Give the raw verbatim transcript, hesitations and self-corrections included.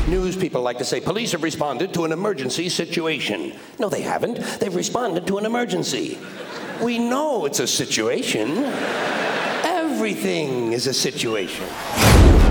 News people like to say police have responded to an emergency situation. No, they haven't. They've responded to an emergency. We know it's a situation. Everything is a situation.